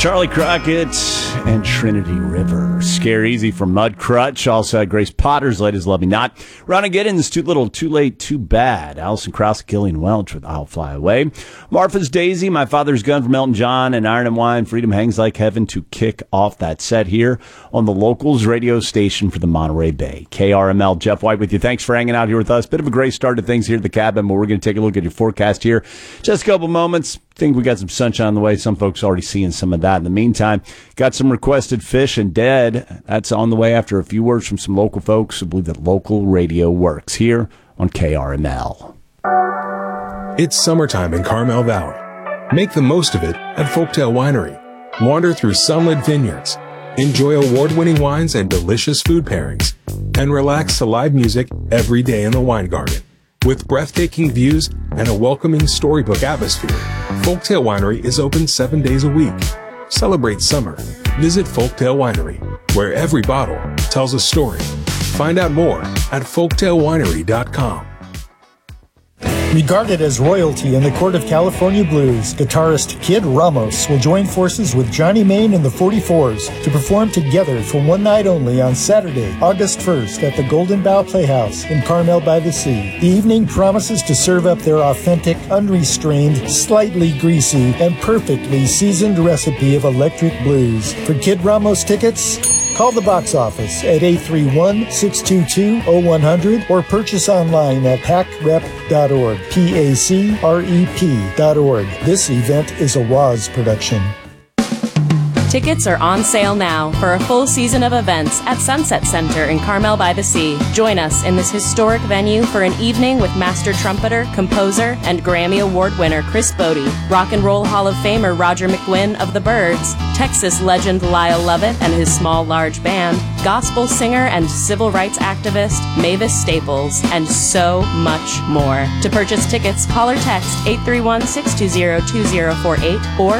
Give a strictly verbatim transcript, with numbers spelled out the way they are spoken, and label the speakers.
Speaker 1: Charlie Crockett and Trinity River. Scare Easy from Mudcrutch. Also had Grace Potter's latest Love Me Not. Ronnie Giddens, Too Little, Too Late, Too Bad. Alison Krauss, Gillian Welch with I'll Fly Away. Martha's Daisy, My Father's Gun from Elton John, and Iron and Wine, Freedom Hangs Like Heaven to kick off that set here on the Locals radio station for the Monterey Bay. K R M L, Jeff White with you. Thanks for hanging out here with us. Bit of a great start to things here at the cabin, but we're going to take a look at your forecast here. Just a couple moments. Think we got some sunshine on the way. Some folks already seeing some of that. In the meantime, got some requested Fish and Dead. That's on the way after a few words from some local folks who believe that local radio works here on K R M L.
Speaker 2: It's summertime in Carmel Valley. Make the most of it at Folktale Winery. Wander through sunlit vineyards, enjoy award-winning wines and delicious food pairings, and relax to live music every day in the wine garden. With breathtaking views and a welcoming storybook atmosphere, Folktale Winery is open seven days a week. Celebrate summer. Visit Folktale Winery, where every bottle tells a story. Find out more at folktale winery dot com.
Speaker 3: Regarded as royalty in the court of California blues, guitarist Kid Ramos will join forces with Johnny Main and the forty-fours to perform together for one night only on Saturday, August first at the Golden Bough Playhouse in Carmel by the Sea. The evening promises to serve up their authentic, unrestrained, slightly greasy, and perfectly seasoned recipe of electric blues. For Kid Ramos tickets, call the box office at eight three one, six two two, zero one zero zero or purchase online at pac rep dot org. P A C R E P dot org. This event is a W A Z production.
Speaker 4: Tickets are on sale now for a full season of events at Sunset Center in Carmel by the Sea. Join us in this historic venue for an evening with master trumpeter, composer, and Grammy Award winner Chris Bodie, Rock and Roll Hall of Famer Roger McGuinn of the Byrds, Texas legend Lyle Lovett and his Small Large Band, gospel singer and civil rights activist Mavis Staples, and so much more. To purchase tickets, call or text eight three one, six two zero, two zero four eight or